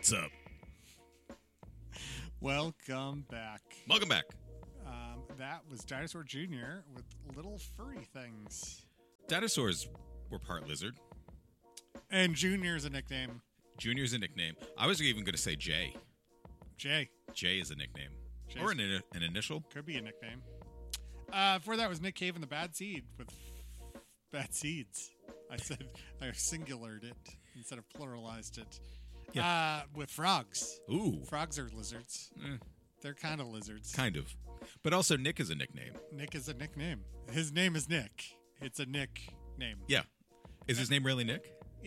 What's up? Welcome back. Welcome back. That was Dinosaur Jr. with little furry things. Dinosaurs were part lizard. And Junior is a nickname. Junior's a nickname. I was even going to say Jay. Jay. Jay is a nickname. Jay's Or an initial. Could be a nickname. Before that was Nick Cave and the Bad Seed with Bad Seeds. I singulared it instead of pluralized it. Yeah. With frogs. Ooh. Frogs are lizards. They're kind of lizards. Kind of. But also Nick is a nickname. Nick is a nickname. His name is Nick. It's a Nick name. Yeah. Is his name really Nick?